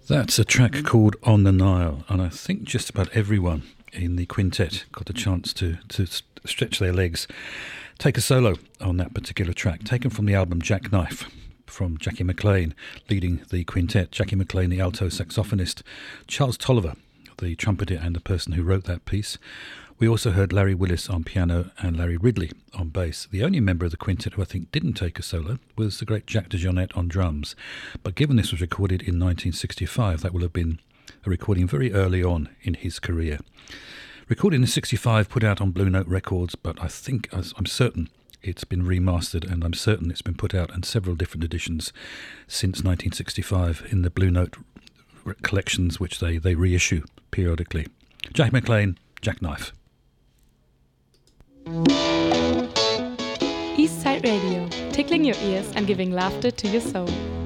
That's a track called On the Nile, and I think just about everyone in the quintet got a chance to stretch their legs, take a solo on that particular track, taken from the album Jackknife, from Jackie McLean leading the quintet, Jackie McLean the alto saxophonist, Charles Tolliver the trumpeter and the person who wrote that piece. We also heard Larry Willis on piano and Larry Ridley on bass. The only member of the quintet who I think didn't take a solo was the great Jack DeJohnette on drums. But given this was recorded in 1965, that will have been a recording very early on in his career. Recorded in 65, put out on Blue Note Records, but I think, I'm certain, it's been remastered, and I'm certain it's been put out in several different editions since 1965 in the Blue Note collections, which they reissue periodically. Jack McLean, Jackknife. East Side Radio, tickling your ears and giving laughter to your soul.